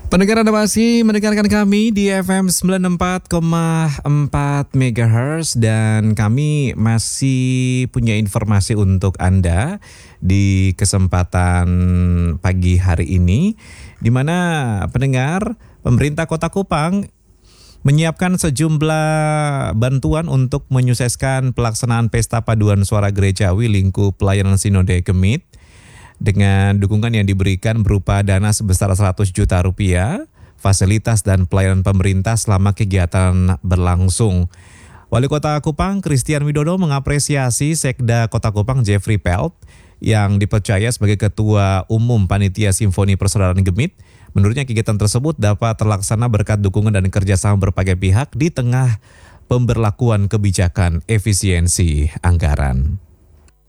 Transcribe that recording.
Pendengar, Anda masih mendengarkan kami di FM 94,4 MHz dan kami masih punya informasi untuk Anda di kesempatan pagi hari ini, di mana pendengar, pemerintah Kota Kupang menyiapkan sejumlah bantuan untuk menyukseskan pelaksanaan Pesta Paduan Suara Gerejawi lingkup pelayanan Sinode Gemit, dengan dukungan yang diberikan berupa dana sebesar 100 juta rupiah, fasilitas dan pelayanan pemerintah selama kegiatan berlangsung. Wali Kota Kupang, Christian Widodo, mengapresiasi Sekda Kota Kupang, Jeffrey Pelt, yang dipercaya sebagai Ketua Umum Panitia Simfoni Persaudaraan Gemit. Menurutnya kegiatan tersebut dapat terlaksana berkat dukungan dan kerjasama berbagai pihak di tengah pemberlakuan kebijakan efisiensi anggaran.